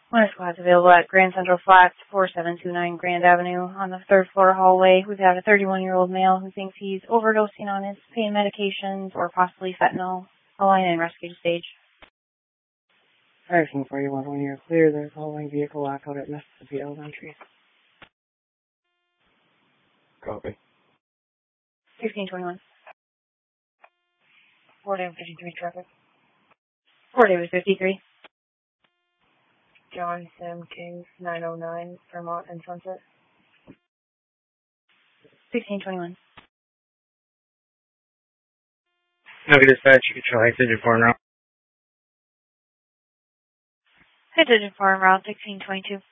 One of squads available at Grand Central Flats, 4729 Grand Avenue, on the third floor hallway. We've got a 31-year-old male who thinks he's overdosing on his pain medications or possibly fentanyl. A line in rescue stage. Harrison 41, when you're clear, there's a hauling vehicle lockout at Mississippi Elementary. Copy. 1621. 4-53 traffic. 4-53. John Sam King, 909, Vermont and Sunset. 1621. Okay, dispatch, you can try Digit 4 en route. Digit 4 en route, 1622.